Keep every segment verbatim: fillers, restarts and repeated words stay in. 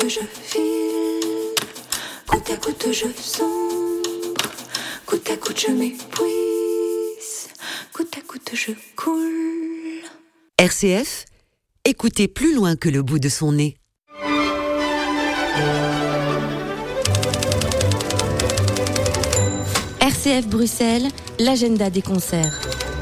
goutte je file, goutte à goutte je sombre, goutte à goutte je m'épuise, goutte à goutte je coule. R C F, écoutez plus loin que le bout de son nez. R C F Bruxelles, l'agenda des concerts.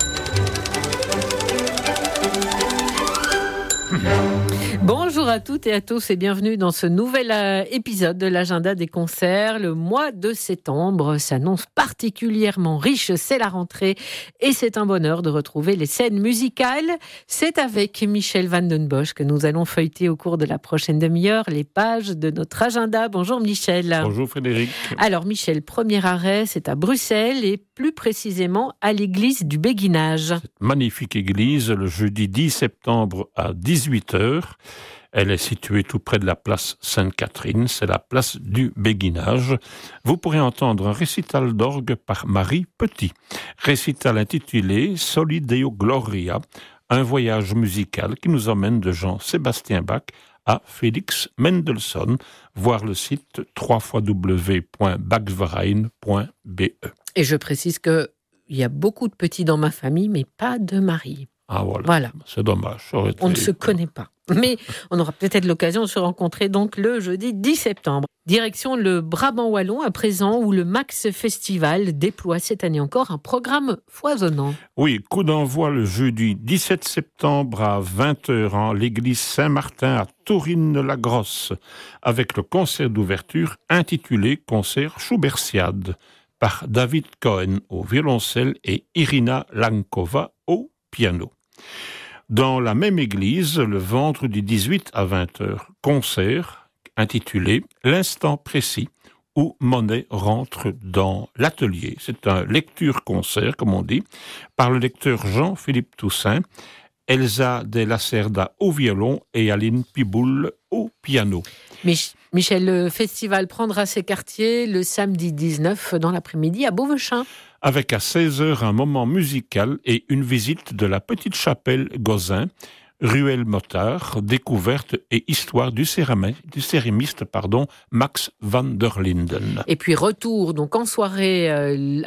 Bonjour à toutes et à tous et bienvenue dans ce nouvel euh, épisode de l'agenda des concerts. Le mois de septembre s'annonce particulièrement riche, c'est la rentrée et c'est un bonheur de retrouver les scènes musicales. C'est avec Michel Van den Bosch que nous allons feuilleter au cours de la prochaine demi-heure les pages de notre agenda. Bonjour Michel. Bonjour Frédéric. Alors Michel, premier arrêt, c'est à Bruxelles et plus précisément à l'église du Béguinage. Cette magnifique église, le jeudi dix septembre à dix-huit heures. Elle est située tout près de la place Sainte-Catherine, c'est la place du Béguinage. Vous pourrez entendre un récital d'orgue par Marie Petit. Récital intitulé Soli Deo Gloria, un voyage musical qui nous emmène de Jean-Sébastien Bach à Félix Mendelssohn. Voir le site w w w point bachverein point b e. Et je précise qu'il y a beaucoup de petits dans ma famille, mais pas de Marie. Ah voilà, voilà. C'est dommage. On très... ne se connaît pas. Mais on aura peut-être l'occasion de se rencontrer donc le jeudi dix septembre. Direction le Brabant Wallon à présent où le Max Festival déploie cette année encore un programme foisonnant. Oui, coup d'envoi le jeudi dix-sept septembre à vingt heures en l'église Saint-Martin à Taurine-la-Grosse avec le concert d'ouverture intitulé Concert Schubertiade par David Cohen au violoncelle et Irina Lankova au piano. Dans la même église, le vendredi dix-huit à vingt heures, concert intitulé « L'instant précis » où Monet rentre dans l'atelier. C'est un lecture-concert, comme on dit, par le lecteur Jean-Philippe Toussaint, Elsa de Lacerda au violon et Aline Piboul au piano. Mich- Michel, le festival prendra ses quartiers le samedi dix-neuf dans l'après-midi à Beauvechin. Avec à seize heures un moment musical et une visite de la petite chapelle Gozin, Ruelle Motard, découverte et histoire du, cérami- du céramiste pardon, Max van der Linden. Et puis retour donc en soirée euh,